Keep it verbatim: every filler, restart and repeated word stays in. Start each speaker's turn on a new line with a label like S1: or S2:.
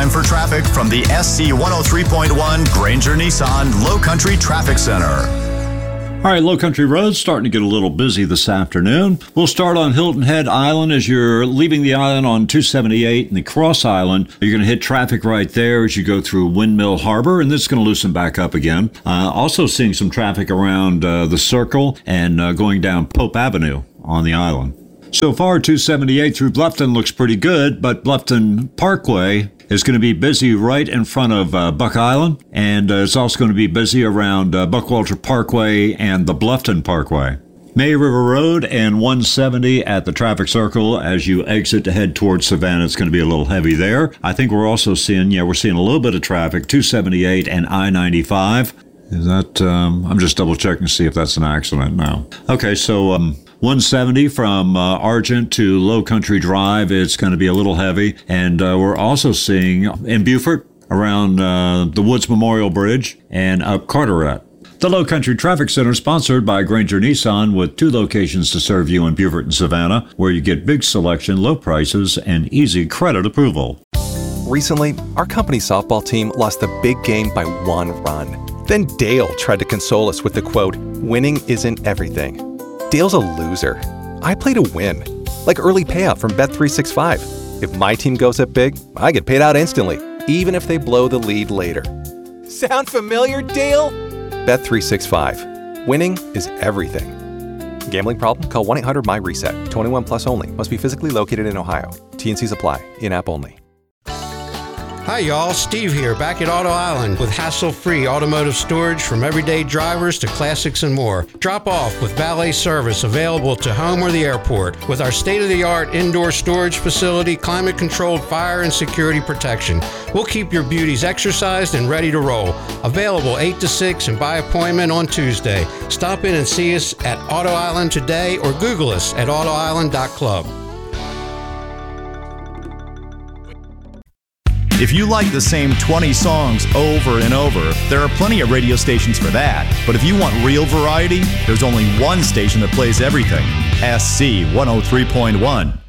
S1: time for traffic from the S C one oh three point one Granger Nissan Low Country Traffic Center.
S2: All right, Low Country roads starting to get a little busy this afternoon. We'll start on Hilton Head Island as you're leaving the island on two seventy-eight and the Cross Island. You're going to hit traffic right there as you go through Windmill Harbor, and this is going to loosen back up again. Uh, also seeing some traffic around uh, the Circle and uh, going down Pope Avenue on the island. So far, two seventy-eight through Bluffton looks pretty good, but Bluffton Parkway is going to be busy right in front of uh, Buck Island, and uh, it's also going to be busy around uh, Buckwalter Parkway and the Bluffton Parkway. May River Road and one seventy at the traffic circle as you exit to head towards Savannah. It's going to be a little heavy there. I think we're also seeing, yeah, we're seeing a little bit of traffic, two seventy-eight and I ninety-five. Is that, um, I'm just double checking to see if that's an accident now. Okay, so um, one seventy from uh, Argent to Low Country Drive, it's going to be a little heavy. And uh, we're also seeing in Beaufort around uh, the Woods Memorial Bridge and up Carteret. The Low Country Traffic Center sponsored by Granger Nissan with two locations to serve you in Beaufort and Savannah, where you get big selection, low prices, and easy credit approval.
S3: Recently, our company softball team lost the big game by one run. Then Dale tried to console us with the quote, "Winning isn't everything." Dale's a loser. I play to win. Like early payout from Bet three sixty-five. If my team goes up big, I get paid out instantly, even if they blow the lead later. Sound familiar, Dale? Bet three sixty-five. Winning is everything. Gambling problem? Call one eight hundred M Y reset. twenty-one plus only. Must be physically located in Ohio. T N Cs apply. In-app only.
S4: Hi y'all, Steve here, back at Auto Island with hassle-free automotive storage from everyday drivers to classics and more. Drop off with valet service available to home or the airport with our state-of-the-art indoor storage facility, climate-controlled fire and security protection. We'll keep your beauties exercised and ready to roll. Available eight to six and by appointment on Tuesday. Stop in and see us at Auto Island today or Google us at auto island dot club.
S1: If you like the same twenty songs over and over, there are plenty of radio stations for that. But if you want real variety, there's only one station that plays everything. S C one oh three point one.